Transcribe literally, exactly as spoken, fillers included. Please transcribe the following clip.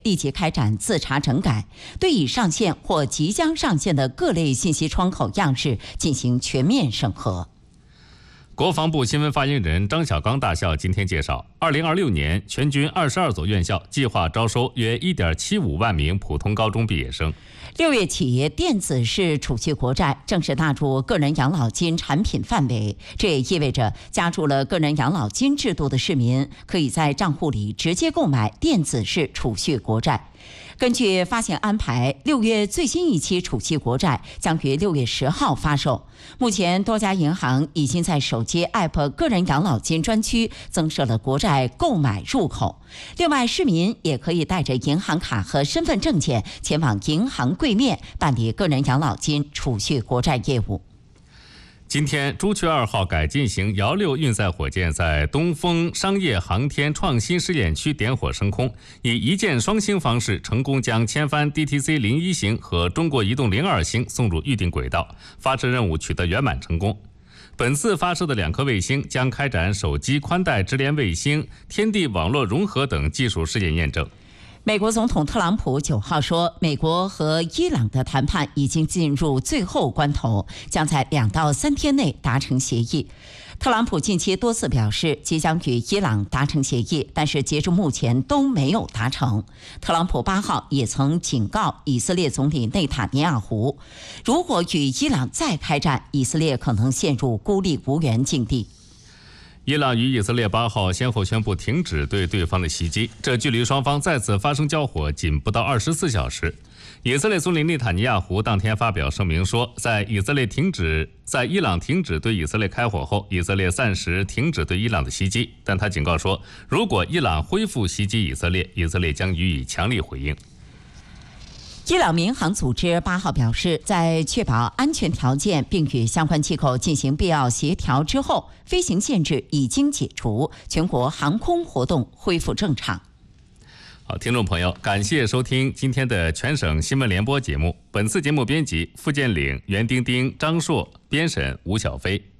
立即开展自查整改，对已上线或即将上线的各类信息窗口样式进行全面审核。 国防部新闻发言人张小刚大校今天介绍，二零二六年全军二十二所院校计划招收约一点七五万名普通高中毕业生。 六月起，电子式储蓄国债正式纳入个人养老金产品范围，这也意味着加入了个人养老金制度的市民可以在账户里直接购买电子式储蓄国债。根据发行安排，六月最新一期储蓄国债将于六月十号发售。目前，多家银行已经在手机 App 个人养老金专区增设了国债购买入口。另外，市民也可以带着银行卡和身份证件前往银行柜面办理个人养老金储蓄国债业务。 今天，朱雀二号改进型遥六运载火箭在东风商业航天创新试验区点火升空，以一箭双星方式成功将千帆 D T C 零一型和中国移动零二星送入预定轨道，发射任务取得圆满成功。本次发射的两颗卫星将开展手机宽带直连卫星、天地网络融合等技术试验验证。 美国总统特朗普九号说，美国和伊朗的谈判已经进入最后关头，将在两到三天内达成协议。特朗普近期多次表示即将与伊朗达成协议，但是截至目前都没有达成。特朗普八号也曾警告以色列总理内塔尼亚胡，如果与伊朗再开战，以色列可能陷入孤立无援境地。 伊朗与以色列八号先后宣布停止对对方的袭击，这距离双方再次发生交火仅不到二十四小时。以色列总理内塔尼亚胡当天发表声明说，在以色列停止在伊朗停止对以色列开火后，以色列暂时停止对伊朗的袭击，但他警告说，如果伊朗恢复袭击以色列，以色列将予以强力回应。 伊朗民航组织八号表示，在确保安全条件并与相关机构进行必要协调之后，飞行限制已经解除，全国航空活动恢复正常。 好，听众朋友，感谢收听今天的全省新闻联播节目。本次节目编辑付建岭、袁丁丁、张硕，编审吴小飞。